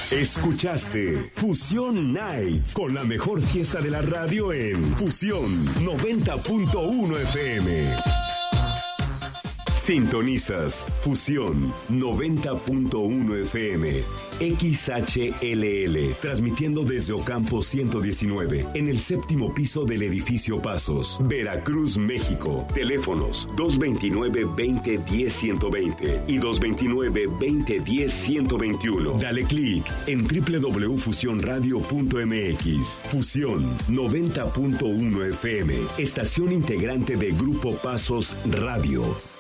Escuchaste Fusión Nights con la mejor fiesta de la radio en Fusión 90.1 FM. Sintonizas Fusión 90.1 FM, XHLL, transmitiendo desde Ocampo 119, en el séptimo piso del edificio Pasos, Veracruz, México. Teléfonos 229-2010-120 y 229-2010-121. Dale clic en www.fusionradio.mx. Fusión 90.1 FM, estación integrante de Grupo Pasos Radio.